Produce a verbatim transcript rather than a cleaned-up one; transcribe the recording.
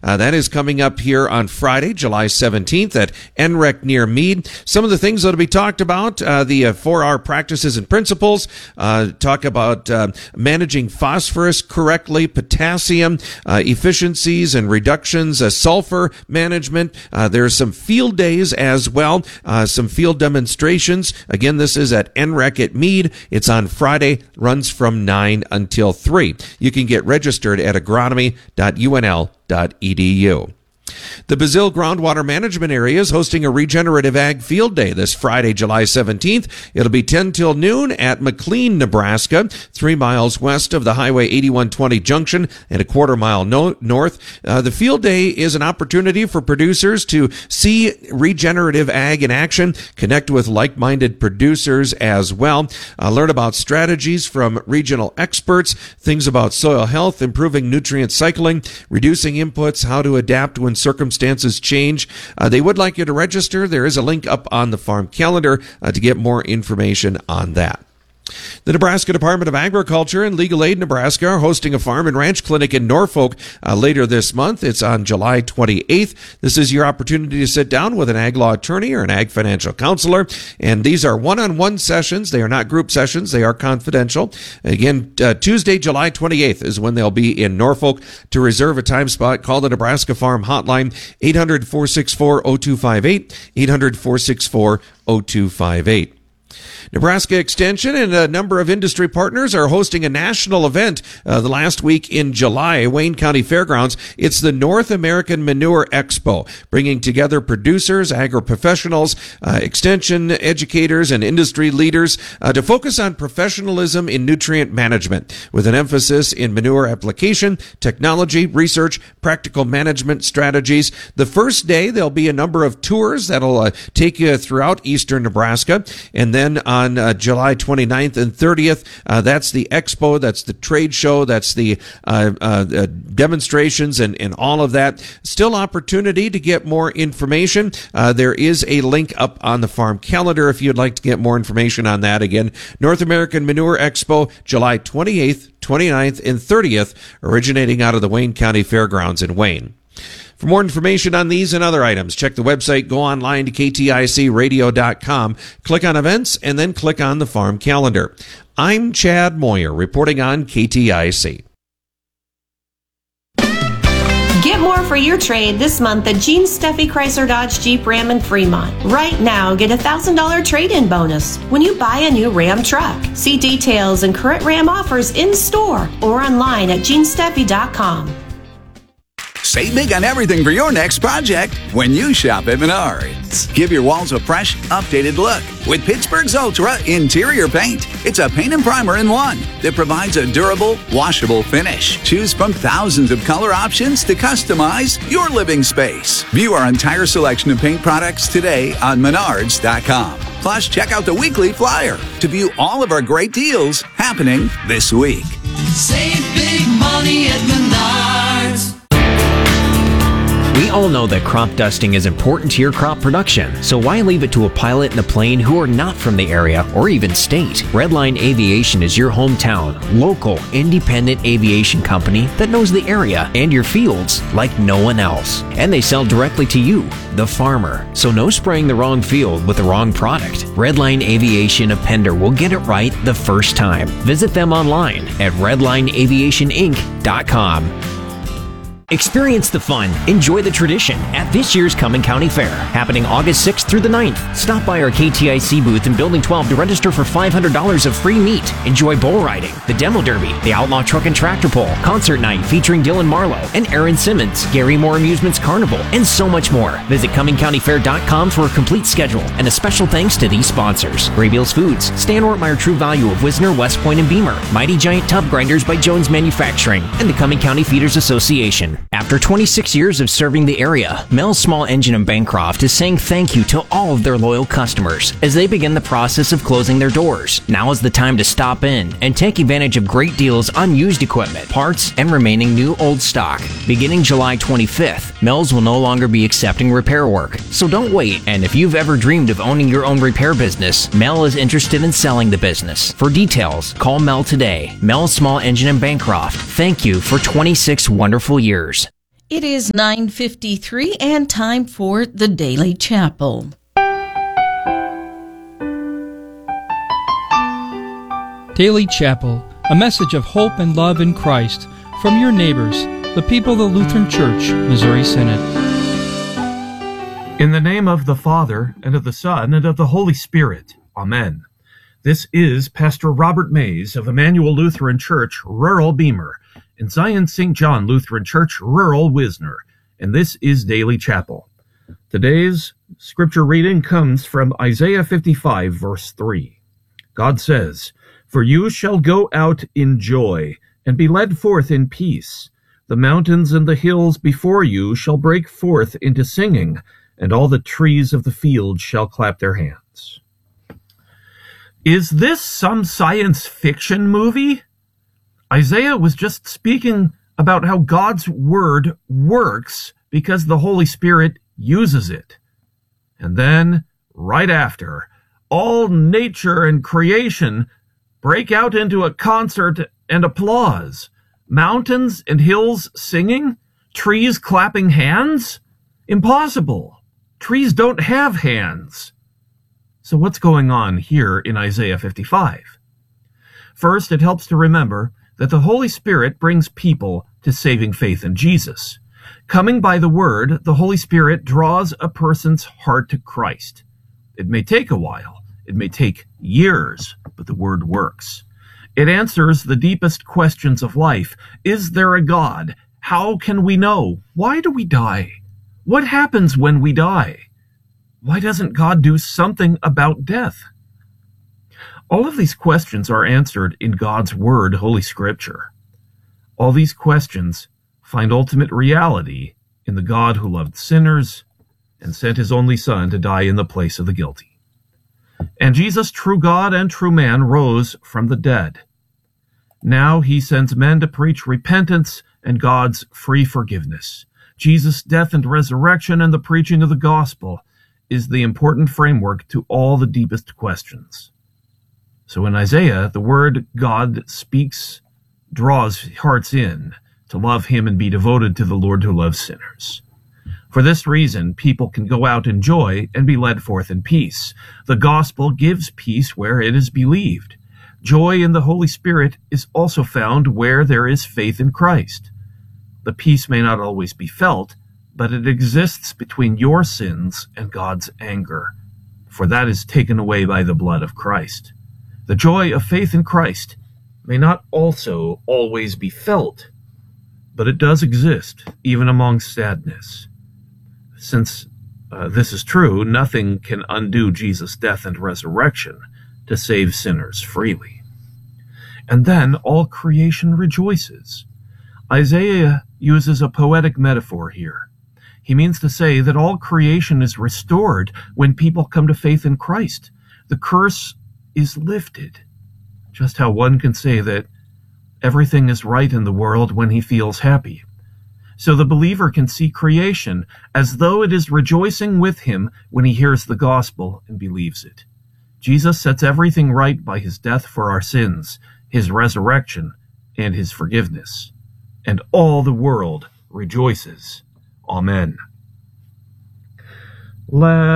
Uh, that is coming up here on Friday, July seventeenth at N R E C near Meade. Some of the things that will be talked about, uh, the uh, four-hour practices and principles, uh, talk about uh, managing phosphorus correctly, potassium, uh, efficiencies and reductions, uh, sulfur management. Uh, there's some field days as well, uh, some field demonstrations. Again, this is at N R E C at Meade. It's on Friday, runs from nine until three. You can get registered at agronomy dot U N L dot E D U. The Bazille Groundwater Management Area is hosting a Regenerative Ag Field Day this Friday, July seventeenth. It'll be ten till noon at McLean, Nebraska, three miles west of the Highway eighty-one twenty junction and a quarter mile no- north. Uh, the field day is an opportunity for producers to see regenerative ag in action, connect with like-minded producers as well, uh, learn about strategies from regional experts, things about soil health, improving nutrient cycling, reducing inputs, how to adapt when circumstances change. Uh, they would like you to register. There is a link up on the farm calendar uh, to get more information on that. The Nebraska Department of Agriculture and Legal Aid Nebraska are hosting a farm and ranch clinic in Norfolk uh, later this month. It's on July twenty-eighth. This is your opportunity to sit down with an ag law attorney or an ag financial counselor. And these are one-on-one sessions. They are not group sessions. They are confidential. Again, uh, Tuesday, July twenty-eighth is when they'll be in Norfolk. To reserve a time spot, call the Nebraska Farm Hotline, eight hundred, four six four, zero two five eight, eight hundred, four six four, zero two five eight. Nebraska Extension and a number of industry partners are hosting a national event uh, the last week in July, Wayne County Fairgrounds. It's the North American Manure Expo, bringing together producers, agri-professionals, uh, extension educators, and industry leaders uh, to focus on professionalism in nutrient management, with an emphasis in manure application, technology, research, practical management strategies. The first day, there'll be a number of tours that'll uh, take you throughout eastern Nebraska, and then on On uh, July twenty-ninth and thirtieth, uh, that's the expo, that's the trade show, that's the uh, uh, uh, demonstrations and, and all of that. Still opportunity to get more information. Uh, there is a link up on the farm calendar if you'd like to get more information on that. Again, North American Manure Expo, July twenty-eighth, twenty-ninth, and thirtieth, originating out of the Wayne County Fairgrounds in Wayne. For more information on these and other items, check the website, go online to K T I C radio dot com, click on events, and then click on the farm calendar. I'm Chad Moyer, reporting on K T I C. Get more for your trade this month at Gene Steffi Chrysler Dodge Jeep Ram in Fremont. Right now, get a one thousand dollars trade-in bonus when you buy a new Ram truck. See details and current Ram offers in store or online at Gene Steffi dot com. Save big on everything for your next project when you shop at Menards. Give your walls a fresh, updated look with Pittsburgh's Ultra Interior Paint. It's a paint and primer in one that provides a durable, washable finish. Choose from thousands of color options to customize your living space. View our entire selection of paint products today on Menards dot com. Plus, check out the weekly flyer to view all of our great deals happening this week. Save big money at Menards. We all know that crop dusting is important to your crop production, so why leave it to a pilot and a plane who are not from the area or even state? Redline Aviation is your hometown, local, independent aviation company that knows the area and your fields like no one else. And they sell directly to you, the farmer, so no spraying the wrong field with the wrong product. Redline Aviation of Pender will get it right the first time. Visit them online at redline aviation inc dot com. Experience the fun, enjoy the tradition at this year's Cumming County Fair, happening August sixth through the ninth. Stop by our K T I C booth in Building twelve to register for five hundred dollars of free meat. Enjoy bull riding, the demo derby, the outlaw truck and tractor pull, concert night featuring Dylan Marlowe and Aaron Simmons, Gary Moore Amusements Carnival, and so much more. Visit cumming county fair dot com for a complete schedule, and a special thanks to these sponsors: Graybeals Foods, Stan Ortmeyer True Value of Wisner, West Point, and Beamer, Mighty Giant Tub Grinders by Jones Manufacturing, and the Cumming County Feeders Association. After twenty-six years of serving the area, Mel's Small Engine in Bancroft is saying thank you to all of their loyal customers as they begin the process of closing their doors. Now is the time to stop in and take advantage of great deals on used equipment, parts, and remaining new old stock. Beginning July twenty-fifth, Mel's will no longer be accepting repair work, so don't wait. And if you've ever dreamed of owning your own repair business, Mel is interested in selling the business. For details, call Mel today. Mel's Small Engine in Bancroft. Thank you for twenty-six wonderful years. It is nine fifty-three and time for the Daily Chapel. Daily Chapel, a message of hope and love in Christ from your neighbors, the people of the Lutheran Church, Missouri Synod. In the name of the Father, and of the Son, and of the Holy Spirit. Amen. This is Pastor Robert Mays of Emmanuel Lutheran Church, rural Beamer, and Zion Saint John Lutheran Church, rural Wisner, and this is Daily Chapel. Today's scripture reading comes from Isaiah fifty-five, verse three. God says, "For you shall go out in joy, and be led forth in peace. The mountains and the hills before you shall break forth into singing, and all the trees of the field shall clap their hands." Is this some science fiction movie? Isaiah was just speaking about how God's word works because the Holy Spirit uses it. And then, right after, all nature and creation break out into a concert and applause. Mountains and hills singing? Trees clapping hands? Impossible. Trees don't have hands. So what's going on here in Isaiah fifty-five? First, it helps to remember that the Holy Spirit brings people to saving faith in Jesus. Coming by the Word, the Holy Spirit draws a person's heart to Christ. It may take a while. It may take years, but the Word works. It answers the deepest questions of life. Is there a God? How can we know? Why do we die? What happens when we die? Why doesn't God do something about death? All of these questions are answered in God's Word, Holy Scripture. All these questions find ultimate reality in the God who loved sinners and sent his only Son to die in the place of the guilty. And Jesus, true God and true man, rose from the dead. Now he sends men to preach repentance and God's free forgiveness. Jesus' death and resurrection and the preaching of the gospel is the important framework to all the deepest questions. So in Isaiah, the word God speaks draws hearts in to love him and be devoted to the Lord who loves sinners. For this reason, people can go out in joy and be led forth in peace. The gospel gives peace where it is believed. Joy in the Holy Spirit is also found where there is faith in Christ. The peace may not always be felt, but it exists between your sins and God's anger, for that is taken away by the blood of Christ. The joy of faith in Christ may not also always be felt, but it does exist, even among sadness. Since uh, this is true, nothing can undo Jesus' death and resurrection to save sinners freely. And then all creation rejoices. Isaiah uses a poetic metaphor here. He means to say that all creation is restored when people come to faith in Christ. The curse is lifted. Just how one can say that everything is right in the world when he feels happy. So the believer can see creation as though it is rejoicing with him when he hears the gospel and believes it. Jesus sets everything right by his death for our sins, his resurrection, and his forgiveness. And all the world rejoices. Amen. Let